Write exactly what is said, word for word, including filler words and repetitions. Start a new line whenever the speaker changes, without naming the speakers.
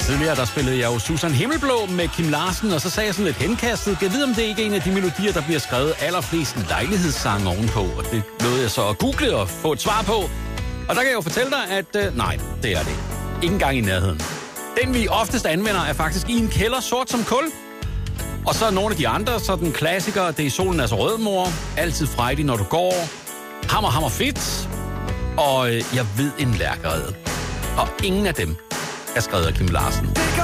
Tidligere der spillede jeg jo Susan Himmelblå med Kim Larsen, og så sagde jeg sådan lidt henkastet. Jeg ved, om det ikke er en af de melodier, der bliver skrevet allerflest lejlighedssange ovenpå. Og det nåede jeg så at google og få et svar på. Og der kan jeg jo fortælle dig, at øh, nej, det er det. Ikke engang i nærheden. Den vi oftest anvender er faktisk i en kælder sort som kul. Og så nogle af de andre, så den klassiker, det er Solen er så rød, mor. Altid frejdig, når du går. Hammer, hammer fedt. Og øh, jeg ved en lærkerede. Og ingen af dem er skrevet af Kim Larsen.